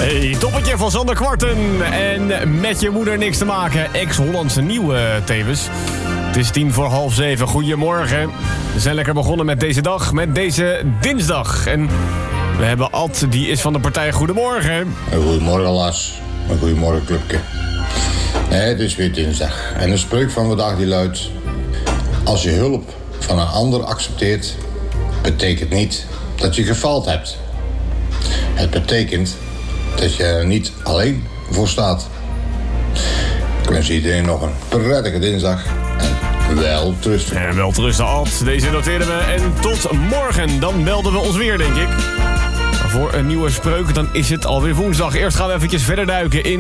Hey, toppetje van Sander Kwarten. En met je moeder niks te maken. Ex-Hollandse nieuwe tevens. Het is 6:50. Goedemorgen. We zijn lekker begonnen met deze dag, met deze dinsdag. En we hebben Ad, die is van de partij Goedemorgen. Goedemorgen Lars. Goedemorgen clubje. Het is weer dinsdag. En de spreuk van vandaag die luidt: als je hulp van een ander accepteert, betekent niet dat je gefaald hebt. Het betekent dat je er niet alleen voor staat. Ik wens iedereen nog een prettige dinsdag en wel trusten. En wel trusten, Ad. Deze noteren we. En tot morgen. Dan melden we ons weer, denk ik. Voor een nieuwe spreuk, dan is het alweer woensdag. Eerst gaan we eventjes verder duiken in